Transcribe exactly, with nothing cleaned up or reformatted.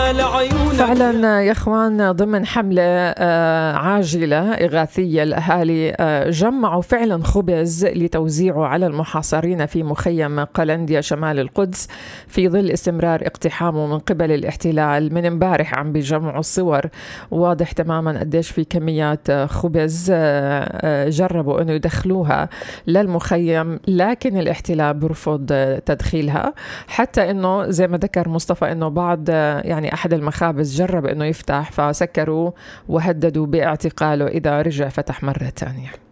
فعلا يا اخوان، ضمن حملة عاجلة إغاثية الأهالي جمعوا فعلا خبز لتوزيعه على المحاصرين في مخيم قلنديا شمال القدس في ظل استمرار اقتحامه من قبل الاحتلال. من امبارح عم بيجمعوا الصور، واضح تماما قديش في كميات خبز جربوا انه يدخلوها للمخيم، لكن الاحتلال برفض تدخيلها، حتى انه زي ما ذكر مصطفى انه بعض يعني احد المخابز جرب انه يفتح فسكروا وهددوا باعتقاله اذا رجع فتح مرة تانية.